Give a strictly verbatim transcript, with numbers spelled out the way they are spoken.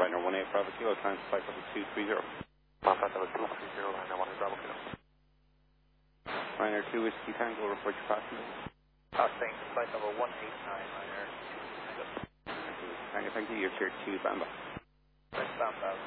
Ryanair one eight Bravo Kilo, time to flight level two three zero. Papa level two three zero, Ryanair one eight Bravo Kilo. Ryanair two Whiskey Tango, report your passengers. Passing flight level one eight nine, Ryanair two Tango. Tango, thank you, you're cleared to Bamba. Stand by.